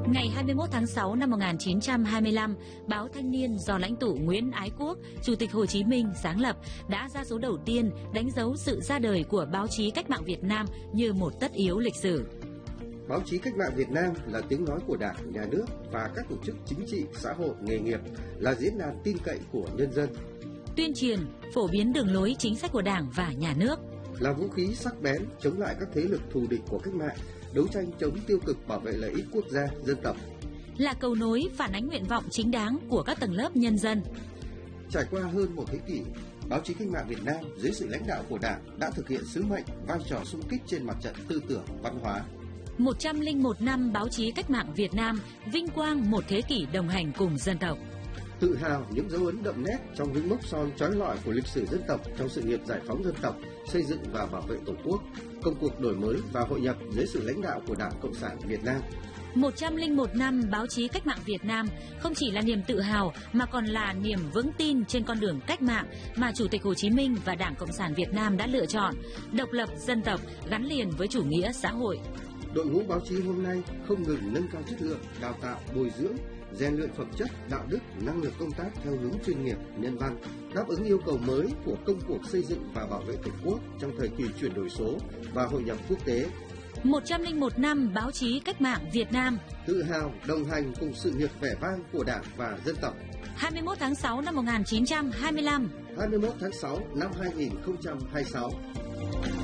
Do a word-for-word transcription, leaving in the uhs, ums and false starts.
Ngày hai mươi mốt tháng sáu năm một nghìn chín trăm hai mươi lăm, báo Thanh niên do lãnh tụ Nguyễn Ái Quốc, Chủ tịch Hồ Chí Minh sáng lập đã ra số đầu tiên đánh dấu sự ra đời của báo chí cách mạng Việt Nam như một tất yếu lịch sử. Báo chí cách mạng Việt Nam là tiếng nói của Đảng, Nhà nước và các tổ chức chính trị, xã hội, nghề nghiệp, là diễn đàn tin cậy của nhân dân. Tuyên truyền, phổ biến đường lối chính sách của Đảng và Nhà nước. Là vũ khí sắc bén chống lại các thế lực thù địch của cách mạng, đấu tranh chống tiêu cực, bảo vệ lợi ích quốc gia, dân tộc. Là cầu nối phản ánh nguyện vọng chính đáng của các tầng lớp nhân dân. Trải qua hơn một thế kỷ, báo chí cách mạng Việt Nam dưới sự lãnh đạo của Đảng đã thực hiện sứ mệnh, vai trò xung kích trên mặt trận tư tưởng, văn hóa. một trăm lẻ một năm báo chí cách mạng Việt Nam, vinh quang một thế kỷ đồng hành cùng dân tộc. Tự hào những dấu ấn đậm nét trong những mốc son chói lọi của lịch sử dân tộc trong sự nghiệp giải phóng dân tộc, xây dựng và bảo vệ Tổ quốc, công cuộc đổi mới và hội nhập dưới sự lãnh đạo của Đảng Cộng sản Việt Nam. một trăm lẻ một năm báo chí cách mạng Việt Nam không chỉ là niềm tự hào mà còn là niềm vững tin trên con đường cách mạng mà Chủ tịch Hồ Chí Minh và Đảng Cộng sản Việt Nam đã lựa chọn, độc lập dân tộc gắn liền với chủ nghĩa xã hội. Đội ngũ báo chí hôm nay không ngừng nâng cao chất lượng, đào tạo, bồi dưỡng, rèn luyện phẩm chất, đạo đức, năng lực công tác theo hướng chuyên nghiệp, nhân văn, đáp ứng yêu cầu mới của công cuộc xây dựng và bảo vệ Tổ quốc trong thời kỳ chuyển đổi số và hội nhập quốc tế. một trăm lẻ một năm báo chí cách mạng Việt Nam, tự hào đồng hành cùng sự nghiệp vẻ vang của Đảng và dân tộc. hai mươi mốt tháng sáu năm một nghìn chín trăm hai mươi lăm, hai mươi mốt tháng sáu năm hai nghìn không trăm hai mươi sáu.